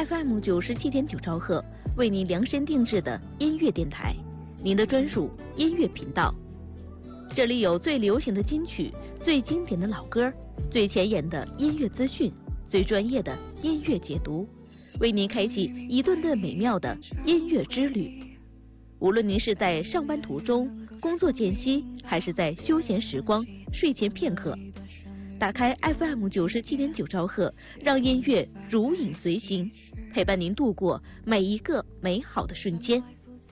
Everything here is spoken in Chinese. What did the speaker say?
FM 97.9兆赫，为您量身定制的音乐电台，您的专属音乐频道。这里有最流行的金曲、最经典的老歌、最前沿的音乐资讯、最专业的音乐解读，为您开启一段段美妙的音乐之旅。无论您是在上班途中、工作间隙，还是在休闲时光、睡前片刻，打开 FM 97.9兆赫，让音乐如影随形，陪伴您度过每一个美好的瞬间。